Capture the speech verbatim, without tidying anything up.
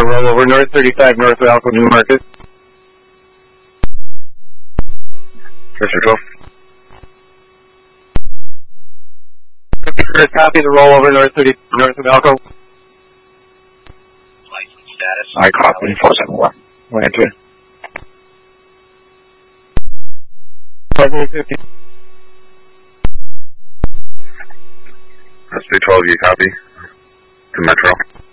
rollover north thirty-five north of Alco New Market. First and twelve. Copy the rollover north thirty north of Alco. License status. I copy. four seven one. Land two. Pleasant fifty. That's three twelve, you copy? To Metro.